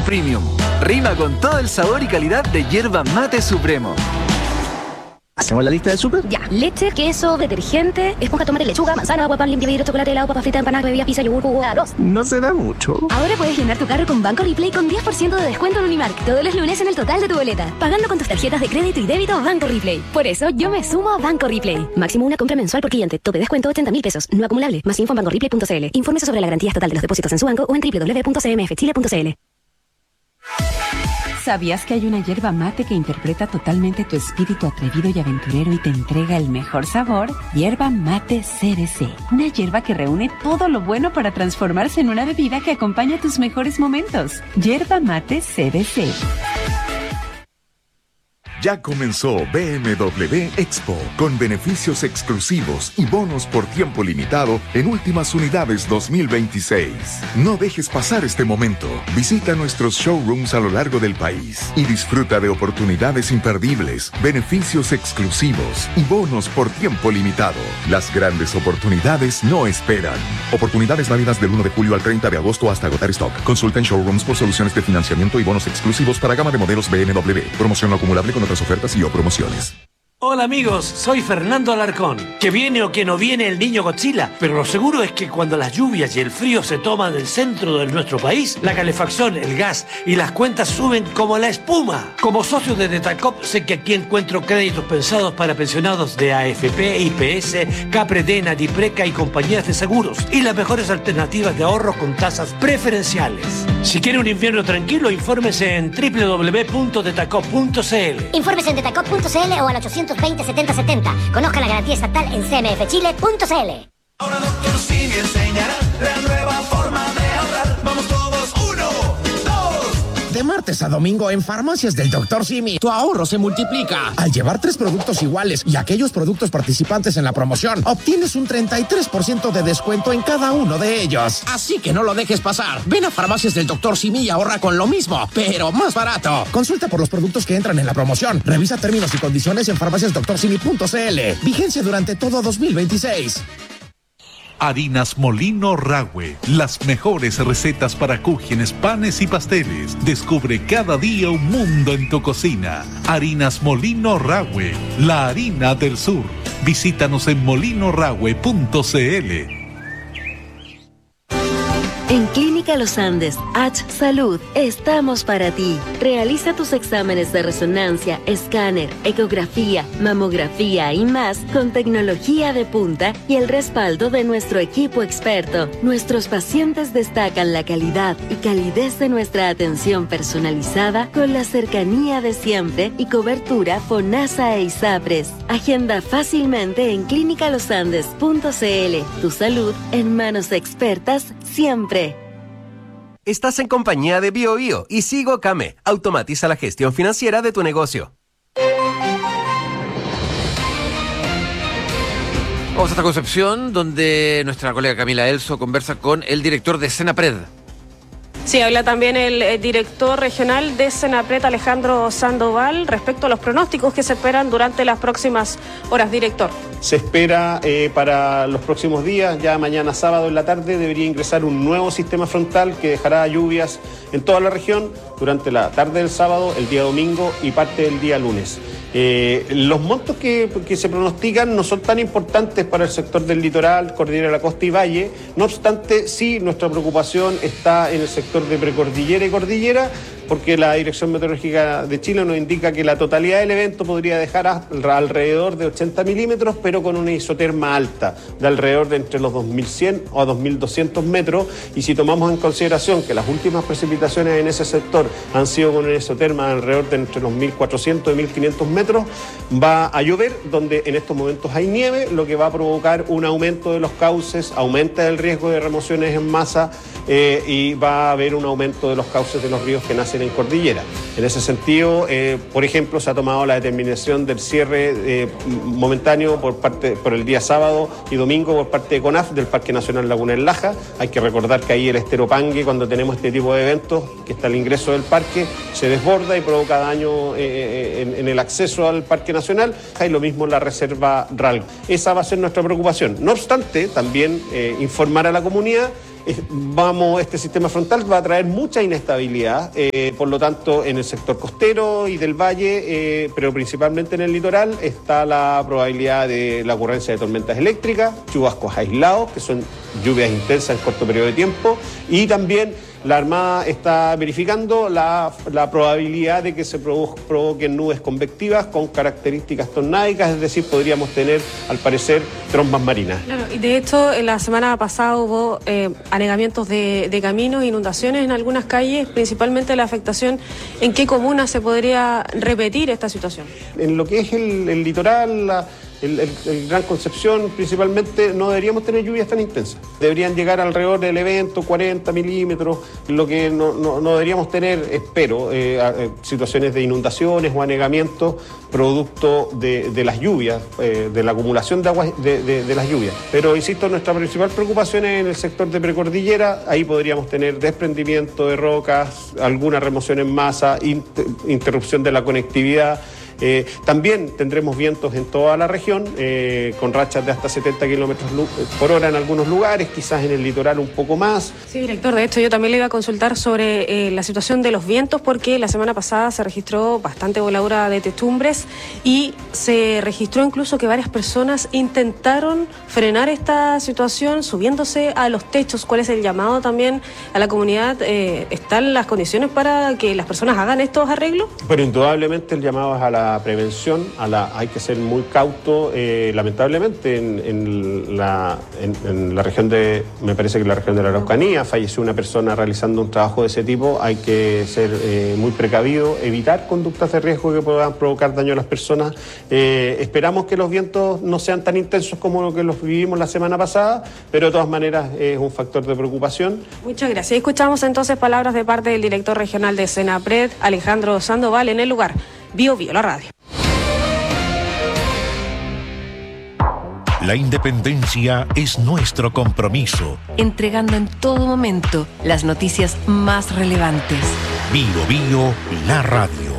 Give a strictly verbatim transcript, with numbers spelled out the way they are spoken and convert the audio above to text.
Premium. Rima con todo el sabor y calidad de Yerba Mate Supremo. ¿Hacemos la lista del súper? Ya. Leche, queso, detergente, esponja, tomate, lechuga, manzana, agua, pan, limpia, vidrio, chocolate, helado, papa frita, empanadas, bebidas, pizza, yogur, jugo, arroz. No se da mucho. Ahora puedes llenar tu carro con Banco Replay con diez por ciento de descuento en Unimark todos los lunes en el total de tu boleta, pagando con tus tarjetas de crédito y débito Banco Replay. Por eso yo me sumo a Banco Replay. Máximo una compra mensual por cliente. Tope descuento ochenta mil pesos. No acumulable. Más info en banco replay punto c l. Infórmese sobre la garantía estatal de los depósitos en su banco o en doble u doble u doble u punto c m f chile punto c l. ¿Sabías que hay una yerba mate que interpreta totalmente tu espíritu atrevido y aventurero y te entrega el mejor sabor? Yerba Mate C B C. Una yerba que reúne todo lo bueno para transformarse en una bebida que acompaña tus mejores momentos. Yerba Mate C B C. Ya comenzó B M W Expo, con beneficios exclusivos y bonos por tiempo limitado en últimas unidades dos mil veintiséis. No dejes pasar este momento. Visita nuestros showrooms a lo largo del país y disfruta de oportunidades imperdibles, beneficios exclusivos y bonos por tiempo limitado. Las grandes oportunidades no esperan. Oportunidades válidas del uno de julio al treinta de agosto hasta agotar stock. Consulta en showrooms por soluciones de financiamiento y bonos exclusivos para gama de modelos B M W. Promoción no acumulable con otras ofertas y o promociones. Hola amigos, soy Fernando Alarcón. Que viene o que no viene el niño Godzilla, pero lo seguro es que cuando las lluvias y el frío se toman el centro de nuestro país, la calefacción, el gas y las cuentas suben como la espuma. Como socio de Detacop, sé que aquí encuentro créditos pensados para pensionados de A F P, I P S, Capredena, Dipreca y compañías de seguros, y las mejores alternativas de ahorro con tasas preferenciales. Si quiere un invierno tranquilo, infórmese en doble u doble u doble u punto detacop punto c l. Infórmese en detacop punto c l o al ochocientos veinte setenta setenta. Conozca la garantía estatal en c m f chile punto c l. Ahora doctor Simi enseñará la nueva forma de ahorrar. Vamos todos, uno, dos. De martes a domingo en Farmacias del doctor Simi, tu ahorro se multiplica. Al llevar tres productos iguales y aquellos productos participantes en la promoción, obtienes un treinta y tres por ciento de descuento en cada uno de ellos. Así que no lo dejes pasar. Ven a Farmacias del doctor Simi y ahorra con lo mismo, pero más barato. Consulta por los productos que entran en la promoción. Revisa términos y condiciones en farmacias doctor simi punto c l. Vigencia durante todo dos mil veintiséis. Harinas Molino Rahue, las mejores recetas para cúgenes, panes y pasteles. Descubre cada día un mundo en tu cocina. Harinas Molino Rahue, la harina del sur. Visítanos en molino rahue punto c l. En Clínica Los Andes, H Salud, estamos para ti. Realiza tus exámenes de resonancia, escáner, ecografía, mamografía y más con tecnología de punta y el respaldo de nuestro equipo experto. Nuestros pacientes destacan la calidad y calidez de nuestra atención personalizada con la cercanía de siempre y cobertura FONASA e ISAPRES. Agenda fácilmente en clínica los andes punto c l. Tu salud en manos expertas siempre. Estás en compañía de BioBio y Sigo Came. Automatiza la gestión financiera de tu negocio. Vamos hasta Concepción, donde nuestra colega Camila Elso conversa con el director de Senapred. Sí, habla también el, el director regional de Senapred, Alejandro Sandoval, respecto a los pronósticos que se esperan durante las próximas horas. Director. Se espera eh, para los próximos días, ya mañana sábado en la tarde, debería ingresar un nuevo sistema frontal que dejará lluvias en toda la región durante la tarde del sábado, el día domingo y parte del día lunes. Eh, los montos que, que se pronostican no son tan importantes para el sector del litoral, cordillera de la costa y valle. No obstante, sí, nuestra preocupación está en el sector de precordillera y cordillera, porque la Dirección Meteorológica de Chile nos indica que la totalidad del evento podría dejar alrededor de ochenta milímetros, pero con una isoterma alta, de alrededor de entre los dos mil cien o dos mil doscientos metros, y si tomamos en consideración que las últimas precipitaciones en ese sector han sido con una isoterma de alrededor de entre los mil cuatrocientos y mil quinientos metros, va a llover, donde en estos momentos hay nieve, lo que va a provocar un aumento de los cauces, aumenta el riesgo de remociones en masa, eh, y va a haber un aumento de los cauces de los ríos que nacen en cordillera. En ese sentido, eh, por ejemplo, se ha tomado la determinación del cierre eh, momentáneo por parte por el día sábado y domingo por parte de CONAF del Parque Nacional Laguna del Laja. Hay que recordar que ahí el estero Pangue, cuando tenemos este tipo de eventos, que está al ingreso del parque, se desborda y provoca daño eh, en, en el acceso al Parque Nacional. Hay lo mismo en la reserva R A L. Esa va a ser nuestra preocupación. No obstante, también eh, informar a la comunidad eh, vamos, este sistema frontal va a traer mucha inestabilidad, eh, por lo tanto en el sector costero y del valle, eh, pero principalmente en el litoral, está la probabilidad de la ocurrencia de tormentas eléctricas, chubascos aislados, que son lluvias intensas en corto periodo de tiempo, y también la Armada está verificando la, la probabilidad de que se provo provoquen nubes convectivas con características tornádicas, es decir, podríamos tener, al parecer, trombas marinas. Claro, y de hecho, en la semana pasada hubo eh, anegamientos de, de caminos, inundaciones en algunas calles, principalmente la afectación. ¿En qué comunas se podría repetir esta situación? En lo que es el, el litoral, la, el, el, el Gran Concepción, principalmente, no deberíamos tener lluvias tan intensas. Deberían llegar alrededor del evento, cuarenta milímetros, lo que no, no, no deberíamos tener, espero, eh, eh, situaciones de inundaciones o anegamientos producto de, de las lluvias, eh, de la acumulación de agua de, de, de las lluvias. Pero, insisto, nuestra principal preocupación es en el sector de precordillera. Ahí podríamos tener desprendimiento de rocas, alguna remoción en masa, inter, interrupción de la conectividad. Eh, también tendremos vientos en toda la región, eh, con rachas de hasta setenta kilómetros por hora en algunos lugares, quizás en el litoral un poco más. Sí, director, de hecho yo también le iba a consultar sobre eh, la situación de los vientos, porque la semana pasada se registró bastante voladura de techumbres y se registró incluso que varias personas intentaron frenar esta situación subiéndose a los techos. ¿Cuál es el llamado también a la comunidad? Eh, ¿Están las condiciones para que las personas hagan estos arreglos? Pero indudablemente el llamado es a la prevención, a la, hay que ser muy cauto, eh, lamentablemente en, en, la, en, en la región de, me parece que en la región de la Araucanía falleció una persona realizando un trabajo de ese tipo. Hay que ser eh, muy precavido, evitar conductas de riesgo que puedan provocar daño a las personas. Eh, esperamos que los vientos no sean tan intensos como lo que los vivimos la semana pasada, pero de todas maneras es un factor de preocupación. Muchas gracias. Escuchamos entonces palabras de parte del director regional de Senapred, Alejandro Sandoval, en el lugar. Bio Bio, la radio. La independencia es nuestro compromiso. Entregando en todo momento las noticias más relevantes. Bio Bio, la radio.